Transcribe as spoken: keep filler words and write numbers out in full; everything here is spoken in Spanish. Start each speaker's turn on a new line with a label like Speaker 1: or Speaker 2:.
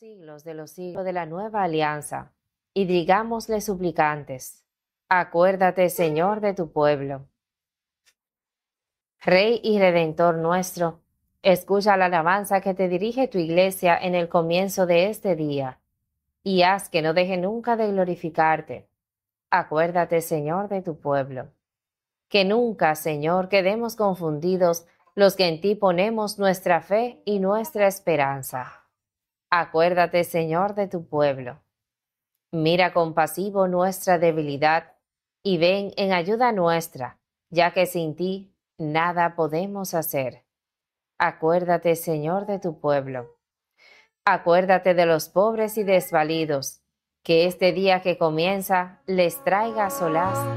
Speaker 1: siglos de los siglos de la nueva alianza, y digámosle suplicantes, acuérdate, Señor, de tu pueblo. Rey y Redentor nuestro, escucha la alabanza que te dirige tu iglesia en el comienzo de este día, y haz que no deje nunca de glorificarte. Acuérdate, Señor, de tu pueblo. Que nunca, Señor, quedemos confundidos los que en ti ponemos nuestra fe y nuestra esperanza. Acuérdate, Señor, de tu pueblo. Mira compasivo nuestra debilidad y ven en ayuda nuestra, ya que sin ti nada podemos hacer. Acuérdate, Señor, de tu pueblo. Acuérdate de los pobres y desvalidos, que este día que comienza les traiga solaz